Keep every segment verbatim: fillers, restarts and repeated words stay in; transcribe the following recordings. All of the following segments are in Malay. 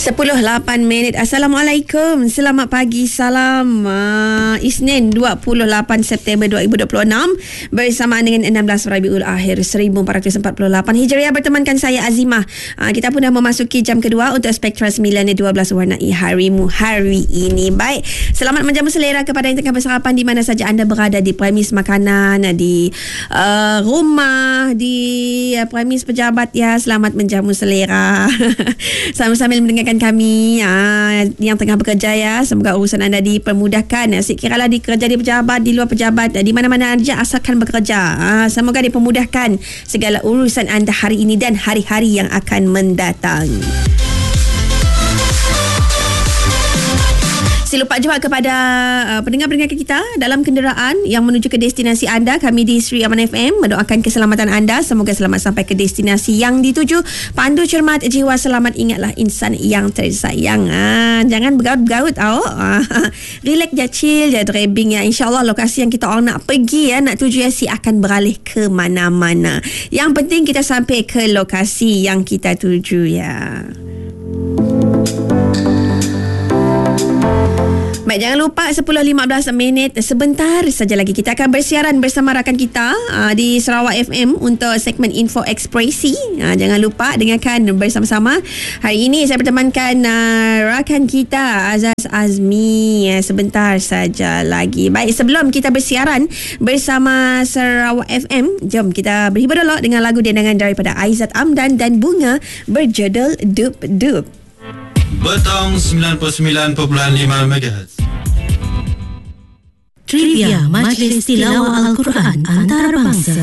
sepuluh lapan minit. Assalamualaikum. Selamat pagi. Salam uh, Isnin dua puluh lapan September dua ribu dua puluh enam bersamaan dengan enam belas Rabiul Akhir seribu empat ratus empat puluh lapan Hijriah. Bertemankan saya Azimah. Uh, kita pun dah memasuki jam kedua untuk Spektra sembilan dua belas warnai harimu hari ini. Baik, selamat menjamu selera kepada yang tengah bersarapan di mana saja anda berada, di premis makanan, di uh, rumah, di uh, premis pejabat ya. Selamat menjamu selera. Sambil-sambil mendengarkan kami aa, yang tengah bekerja ya. Semoga urusan anda dipermudahkan. Sekiralah di kerja di pejabat, di luar pejabat, di mana-mana saja asalkan bekerja, aa, semoga dipermudahkan segala urusan anda hari ini dan hari-hari yang akan mendatang. Lupa juga kepada uh, pendengar-pendengar kita dalam kenderaan yang menuju ke destinasi anda. Kami di Sri Aman F M mendoakan keselamatan anda. Semoga selamat sampai ke destinasi yang dituju. Pandu cermat, jiwa selamat. Ingatlah insan yang tersayang. Ah, jangan bergaut-gaut tau. Ah, relax je, chill je, driving ya. InsyaAllah lokasi yang kita orang nak pergi ya, nak tuju ya, si akan beralih ke mana-mana. Yang penting kita sampai ke lokasi yang kita tuju ya. Baik, jangan lupa sepuluh lima belas minit sebentar saja lagi kita akan bersiaran bersama rakan kita uh, di Sarawak F M untuk segmen Info Ekspresi. Uh, jangan lupa dengarkan bersama-sama. Hari ini saya bertemankan uh, rakan kita Azaz Azmi uh, sebentar saja lagi. Baik, sebelum kita bersiaran bersama Sarawak F M, jom kita berhibur dulu dengan lagu dendangan daripada Aizat Amdan dan Bunga berjudul Dup Dup. Betong sembilan puluh sembilan perpuluhan lima megahertz. Trivia Majlis Tilawah Al-Quran Antarabangsa.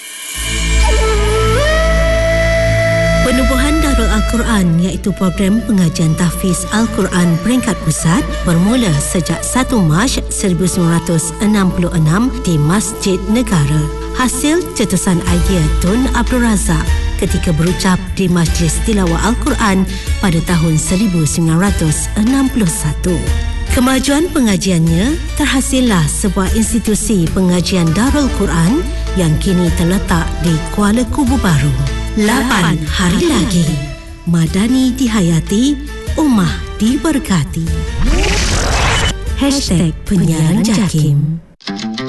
Penubuhan Darul Al-Quran iaitu program pengajian tahfiz Al-Quran peringkat pusat bermula sejak satu Mac seribu sembilan ratus enam puluh enam di Masjid Negara. Hasil cetusan idea Tun Abdul Razak ketika berucap di Majlis Tilawah Al-Quran pada tahun seribu sembilan ratus enam puluh satu. Kemajuan pengajiannya terhasillah sebuah institusi pengajian Darul Quran yang kini terletak di Kuala Kubu Baru. lapan hari lagi. Madani dihayati, ummah diberkati. Hashtag Penyiaran Jakim.